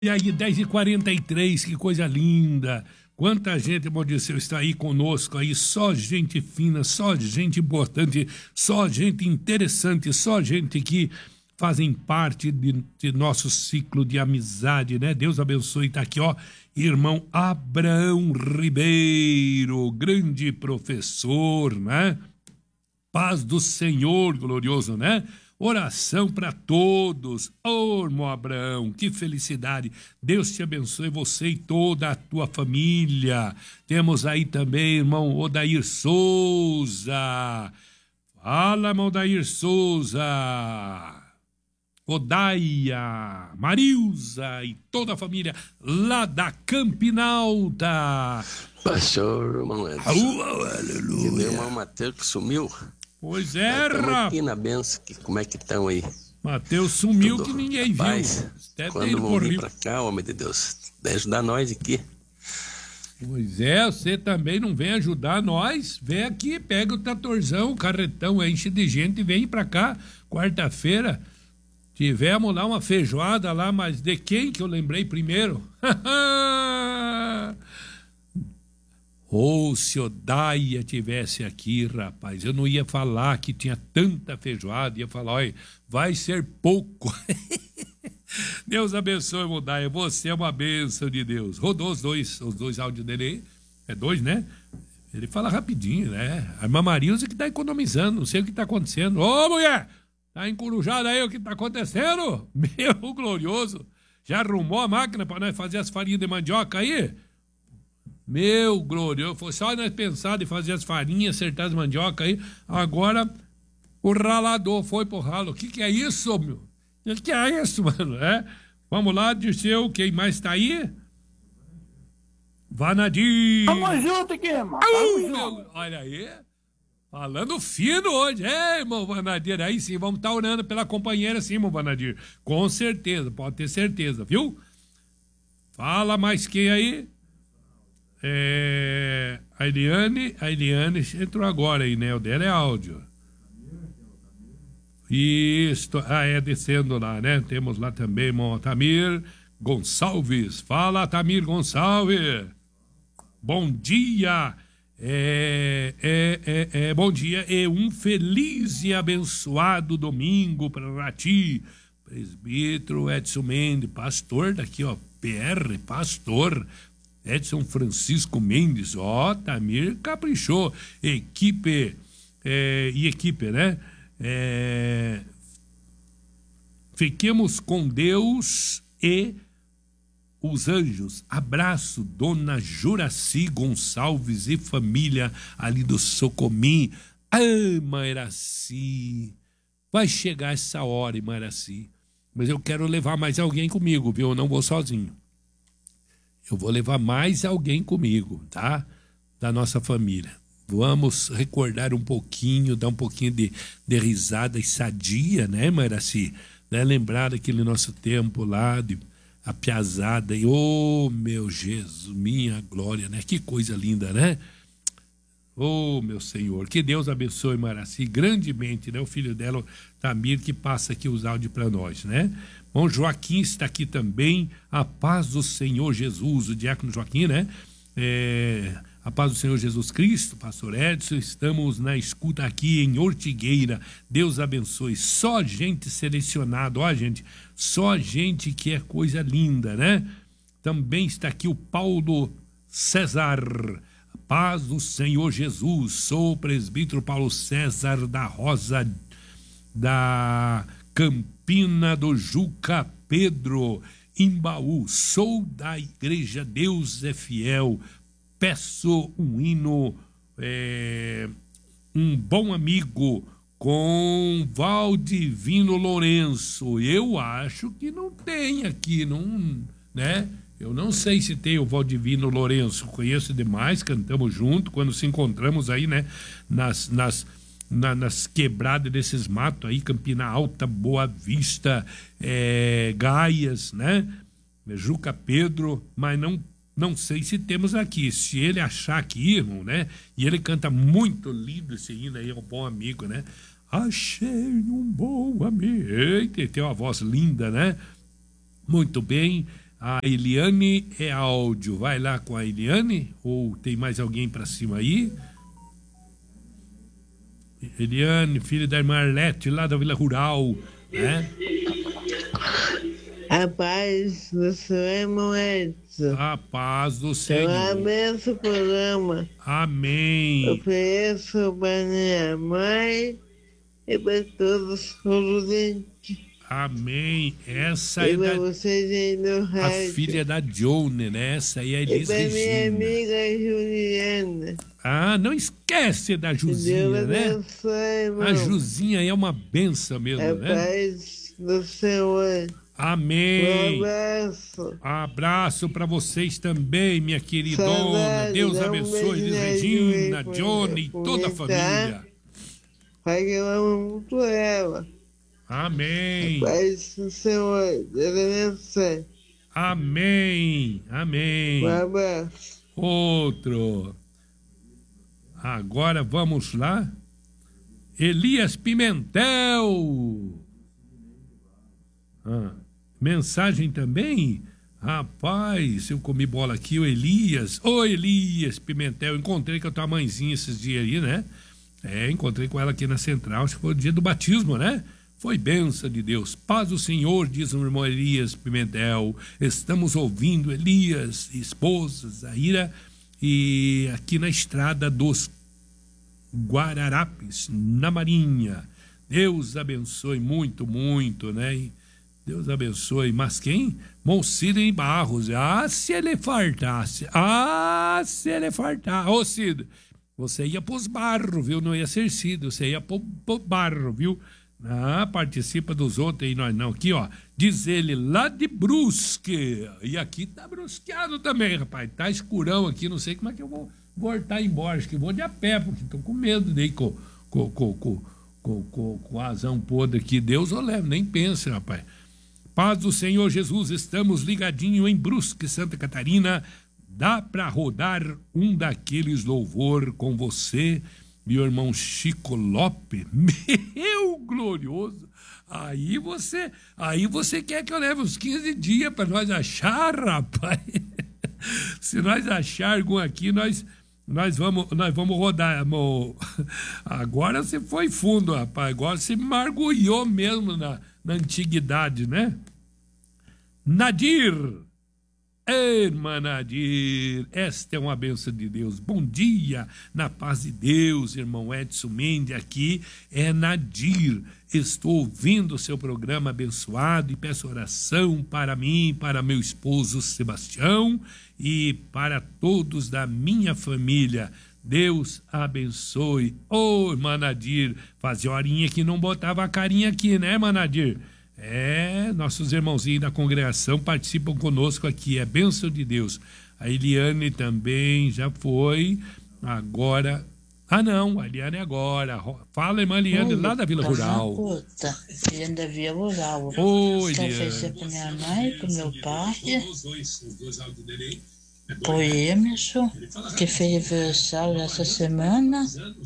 E aí, 10h43, que coisa linda. Quanta gente, bom dia, seu, está aí conosco aí, só gente fina, só gente importante, só gente interessante, só gente que fazem parte de nosso ciclo de amizade, né? Deus abençoe, tá aqui, ó, irmão Abraão Ribeiro, grande professor, né? Paz do Senhor, glorioso, né? Oração para todos. Ô, irmão Abraão, que felicidade. Deus te abençoe, você e toda a tua família. Temos aí também, irmão Odair Souza. Fala, irmão Odair Souza. Odaia, Marilza e toda a família lá da Campinalta. Pastor, irmão Edson. Aleluia. E meu irmão Mateus que sumiu. Pois é, Estamos aqui na benção, como é que estão aí? Mateus sumiu. Tudo, que ninguém rapaz, viu. Quando vão vir pra cá, homem de Deus, deve ajudar nós aqui. Pois é, você também não vem ajudar nós? Vem aqui, pega o tratorzão, o carretão, enche de gente e vem pra cá. Quarta-feira, tivemos lá uma feijoada lá, mas de quem que eu lembrei primeiro? Ou se Odaia tivesse aqui, rapaz, eu não ia falar que tinha tanta feijoada, ia falar, olha, vai ser pouco. Deus abençoe, Odaia, você é uma bênção de Deus. Rodou os dois áudios dele aí, é dois, né? Ele fala rapidinho, né? A irmã Marilza que tá economizando, não sei o que tá acontecendo. Ô, mulher, tá encorujada aí o que tá acontecendo? Meu glorioso, já arrumou a máquina para nós fazer as farinhas de mandioca aí? Meu glorioso, foi só nós pensar de fazer as farinhas, acertar as mandioca aí, agora o ralador foi pro ralo. O que é isso, meu? O que é isso, mano? É? Vamos lá, Dirceu, quem mais tá aí? Vanadir. Vamos junto aqui, irmão. Olha aí, falando fino hoje, irmão Vanadir, aí sim, vamos estar orando pela companheira sim, irmão Vanadir, com certeza, pode ter certeza, viu? Fala mais quem aí? A Eliane entrou agora aí, né? O dela é áudio. Isso, descendo lá, né? Temos lá também, irmão Tamir Gonçalves. Fala, Tamir Gonçalves. Bom dia. Bom dia e um feliz e abençoado domingo para ti, presbítero Edson Mendes, pastor daqui, ó, PR, pastor Edson Francisco Mendes, ó, Tamir caprichou, equipe, né? Fiquemos com Deus e os anjos. Abraço, dona Juraci Gonçalves e família ali do Socomim. Mãe Iraci, vai chegar essa hora, irmã Iraci, mas eu quero levar mais alguém comigo, viu? Eu não vou sozinho. Eu vou levar mais alguém comigo, tá? Da nossa família. Vamos recordar um pouquinho, dar um pouquinho de risada e sadia, né, Maraci? Né? Lembrar daquele nosso tempo lá, de a piazada. E, meu Jesus, minha glória, né? Que coisa linda, né? Meu Senhor, que Deus abençoe Maraci grandemente, né? O filho dela, Tamir, que passa aqui os áudios para nós, né? Bom, Joaquim está aqui também, a paz do Senhor Jesus, o diácono Joaquim, né? A paz do Senhor Jesus Cristo, pastor Edson, estamos na escuta aqui em Ortigueira, Deus abençoe, só gente selecionada, ó gente, só gente que é coisa linda, né? Também está aqui o Paulo César, a paz do Senhor Jesus, sou o presbítero Paulo César da Rosa, da Campina do Juca Pedro, Imbaú, sou da Igreja Deus é Fiel, peço um hino, um bom amigo com Valdivino Lourenço. Eu acho que não tem aqui, não, né? Eu não sei se tem o Valdivino Lourenço, conheço demais, cantamos junto quando se encontramos aí, né? Nas quebradas desses matos aí, Campina Alta, Boa Vista, Gaias, né? Juca Pedro, mas não sei se temos aqui. Se ele achar aqui, irmão, né? E ele canta muito lindo esse hino aí, é um bom amigo, né? Achei um bom amigo. Eita, tem uma voz linda, né? Muito bem. A Eliane é áudio. Vai lá com a Eliane? Ou tem mais alguém para cima aí? Eliane, filha da irmã Arlete, lá da Vila Rural, né? A paz do Senhor, irmão Edson. A paz do Senhor. Eu abençoe o programa. Amém. Eu ofereço para minha mãe e para todos os dentes. Amém. Essa E é para vocês aí no a rádio. filha da Johnny, né? Essa aí é a E Elis para minha Regina. amiga Juliana. Ah, não esquece da Que Juzinha, Deus né? abençoe, irmão. A Juzinha é uma benção mesmo, A né? paz do Senhor. Amém. Um abraço. Abraço para vocês também, minha queridona. Saudade, Deus dá um abençoe, Elis beijo na Regina, Ju aí, Johnny e toda a por mim, família. Pai, que eu amo muito ela. Amém. Paz do Senhor. Deus abençoe. Amém. Amém. Um abraço. Outro. Agora vamos lá. Elias Pimentel. Mensagem também? Rapaz, eu comi bola aqui, o Elias. Ô Elias Pimentel, encontrei com a tua mãezinha esses dias aí, né? Encontrei com ela aqui na Central, acho que foi o dia do batismo, né? Foi bênção de Deus. Paz do Senhor, diz o irmão Elias Pimentel. Estamos ouvindo Elias, esposa, Zaira, e aqui na estrada dos Guararapes, na Marinha. Deus abençoe muito, muito, né? Deus abençoe. Mas quem? Moncida Barros. Ah, se ele fartasse. Ah, se ele fartasse. Ô, Cid, você ia pros barros, viu? Não ia ser Cid, você ia pro barro, viu? Ah, participa dos outros aí, nós não. Aqui, ó, diz ele, lá de Brusque. E aqui tá brusqueado também, rapaz. Tá escurão aqui, não sei como é que eu vou voltar embora. Acho que vou de a pé, porque tô com medo daí com o azão podre aqui. Deus o leva, nem pense, rapaz. Paz do Senhor Jesus, estamos ligadinho em Brusque, Santa Catarina. Dá pra rodar um daqueles louvor com você, meu irmão Chico Lopes? Meu glorioso! Aí você quer que eu leve uns 15 dias para nós achar, rapaz? Se nós achar algum aqui, nós vamos rodar, amor. Agora você foi fundo, rapaz. Agora você mergulhou mesmo na antiguidade, né? Nadir. Irmã Nadir, esta é uma bênção de Deus. Bom dia, na paz de Deus, irmão Edson Mendes, aqui é Nadir. Estou ouvindo o seu programa abençoado e peço oração para mim, para meu esposo Sebastião e para todos da minha família. Deus abençoe. Ô, irmã Nadir, fazia horinha que não botava a carinha aqui, né, irmã Nadir? Nossos irmãozinhos da congregação participam conosco aqui, é bênção de Deus. A Eliane também já foi, agora... Ah, não, a Eliane agora. Fala, irmã Eliane, lá da Vila Rural. Eliane da Vila Rural. Oi, Quero Eliane. oferecer para minha mãe, para o meu pai, para o Emerson, que fez aniversário essa semana.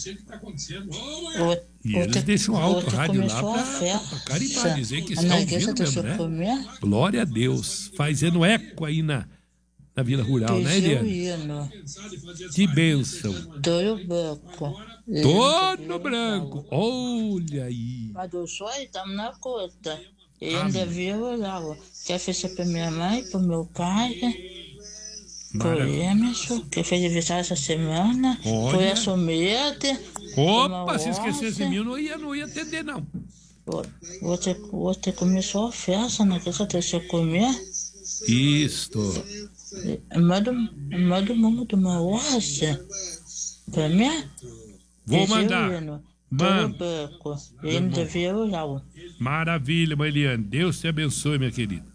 E eles deixam alto o rádio lá para carimbar, dizer que estão ouvindo mesmo, né? Glória a Deus. Fazendo eco aí na Vila Rural, né, Eliane? Que bênção. Todo branco. Todo branco. Olha aí. Adoçou aí, estamos na conta. Eliane da Vila Rural. Quero oferecer para minha mãe, para o meu pai, pro Emerson, que fez aniversário essa semana. Por essa meta. Opa, se esquecesse de mim, eu não ia atender, não. Você começou a festa, né? Que só tem que comer. Isto. Manda uma hoja pra mim. Vou mandar. Manda. Maravilha, Eliane. Deus te abençoe, minha querida.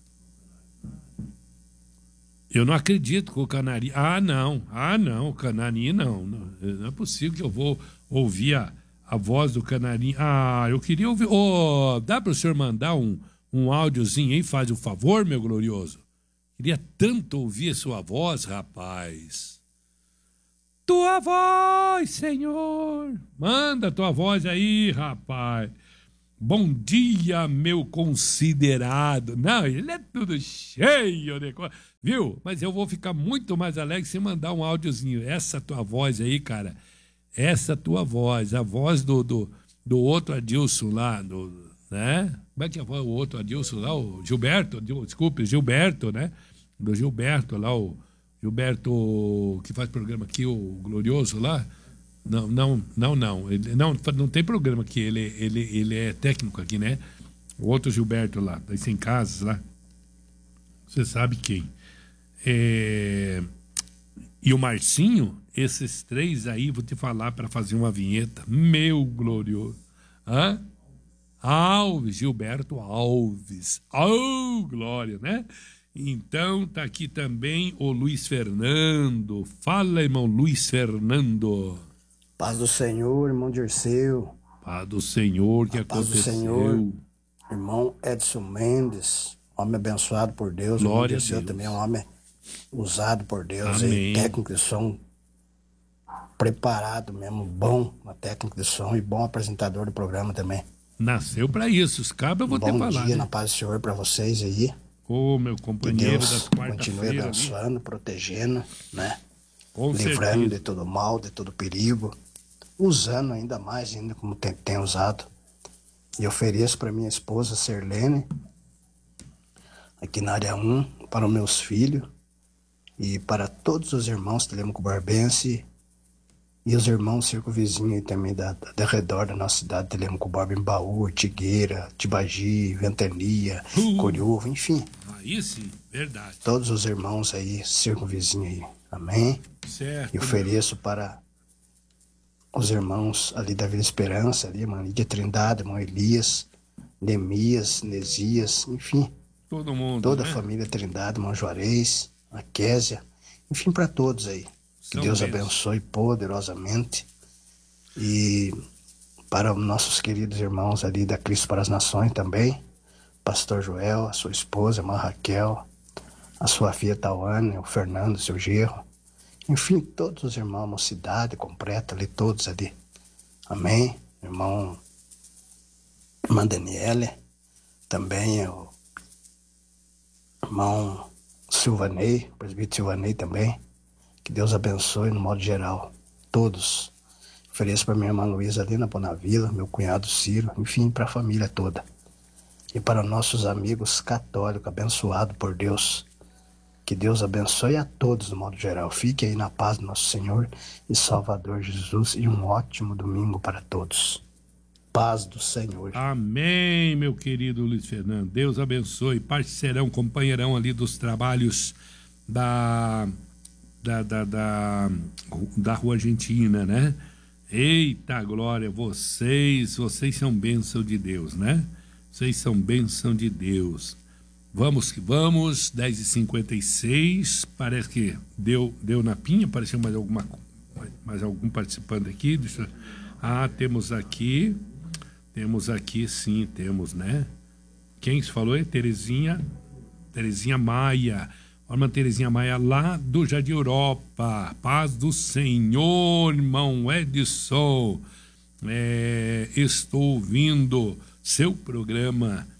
Eu não acredito que o Canarinho... Ah, não, o Canarinho não. Não é possível que eu vou ouvir a voz do Canarinho. Ah, eu queria ouvir... dá para o senhor mandar um áudiozinho aí, faz o favor, meu glorioso? Queria tanto ouvir a sua voz, rapaz. Tua voz, Senhor. Manda tua voz aí, rapaz. Bom dia, meu considerado. Não, ele é tudo cheio de coisa, viu? Mas eu vou ficar muito mais alegre se mandar um áudiozinho. Essa tua voz aí, cara, essa tua voz, a voz do outro Adilson lá, né? Como é que é o outro Adilson lá? O Gilberto, desculpe, Gilberto, né? Do Gilberto lá, o Gilberto que faz programa aqui, o Glorioso lá. Não. Ele não tem programa aqui, ele é técnico aqui, né? O outro Gilberto lá, das 100 casas lá. Você sabe quem. E o Marcinho, esses três aí, vou te falar para fazer uma vinheta. Meu glorioso. Hã? Alves, Gilberto Alves. Oh, glória, né? Então, tá aqui também o Luiz Fernando. Fala, irmão Luiz Fernando. Paz do Senhor, irmão Dirceu. Paz do Senhor, que aconteceu? Paz do Senhor, irmão Edson Mendes, homem abençoado por Deus. Glória irmão Dirceu a Deus. também é um homem usado por Deus. Amém. Técnico de som preparado mesmo, bom, uma técnico de som e bom apresentador do programa também. Nasceu para isso, os cabos eu vou te falar. Bom dia, né? na paz do Senhor para vocês aí. Ô, meu Que companheiro Deus das continue quarta-feiras. abençoando, protegendo, né? Com Livrando certeza. de todo mal, de todo perigo. Usando ainda mais, ainda como tem usado. E ofereço para minha esposa Serlene, aqui na área 1, para os meus filhos e para todos os irmãos de Telêmaco Barbense e os irmãos circunvizinhos aí também da redor da nossa cidade, Telêmaco Barba, Embaú, Ortigueira, Tibagi, Ventania, Coriúva, enfim. Aí sim, verdade. Todos os irmãos aí, circunvizinhos aí. Amém? Certo. E ofereço para os irmãos ali da Vila Esperança, ali, irmão Lídia Trindade, irmão Elias, Neemias, Nesias, enfim, Todo mundo, toda né? a família Trindade, irmão Juarez, a Késia, enfim, para todos aí. Que São Deus bênçãos. abençoe poderosamente. E para os nossos queridos irmãos ali da Cristo para as Nações também, Pastor Joel, a sua esposa, a irmã Raquel, a sua filha Tawane, o Fernando, seu genro, enfim, todos os irmãos, mocidade completa ali, todos ali. Amém? Irmã Daniele, também o irmão Silvanei, o presbítero Silvanei também. Que Deus abençoe no modo geral, todos. Ofereço para minha irmã Luísa ali na Bonavila, meu cunhado Ciro, enfim, para a família toda. E para nossos amigos católicos, abençoados por Deus. Que Deus abençoe a todos no modo geral. Fique aí na paz do nosso Senhor e Salvador Jesus e um ótimo domingo para todos. Paz do Senhor. Amém, meu querido Luiz Fernando. Deus abençoe, parceirão, companheirão ali dos trabalhos da Rua Argentina, né? Eita glória, vocês são bênção de Deus, né? Vocês são bênção de Deus. Vamos que vamos, 10h56, parece que deu na pinha, apareceu mais algum participando aqui. Temos aqui, sim, temos, né? Quem se falou é Terezinha Maia. Irmã Terezinha Maia, lá do Jardim Europa. Paz do Senhor, irmão Edson. Estou ouvindo seu programa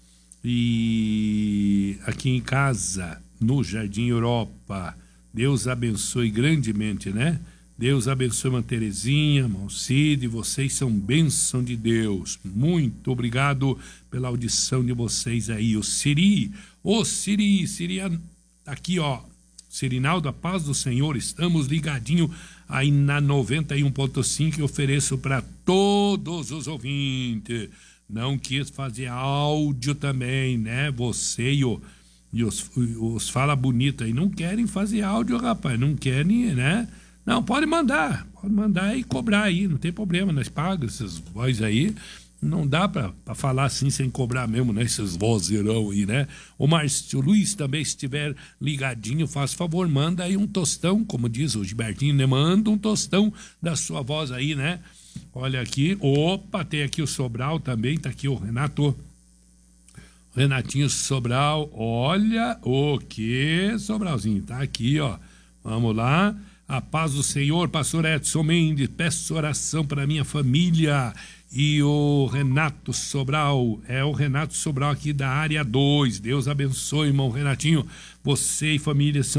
e aqui em casa, no Jardim Europa. Deus abençoe grandemente, né? Deus abençoe, irmã Terezinha, irmão Cid, vocês são bênção de Deus. Muito obrigado pela audição de vocês aí. O Siri, aqui, ó, Sirinaldo, a paz do Senhor, estamos ligadinho aí na 91.5 que ofereço para todos os ouvintes. Não quis fazer áudio também, né? Você e os fala bonito aí não querem fazer áudio, rapaz, não querem, né? Não, pode mandar e cobrar aí, não tem problema, nós pagamos essas vozes aí. Não dá pra falar assim sem cobrar mesmo, né? Esses vozeirão aí, né? O Márcio Luiz também, se estiver ligadinho, faz favor, manda aí um tostão, como diz o Gilbertinho, né? Manda um tostão da sua voz aí, né? Olha aqui, opa, tem aqui o Sobral também, tá aqui o Renatinho Sobral, olha o que, Sobralzinho, tá aqui, ó. Vamos lá. A paz do Senhor, pastor Edson Mendes, peço oração para minha família. E o Renato Sobral, o Renato Sobral aqui da área 2. Deus abençoe, irmão Renatinho. Você e família são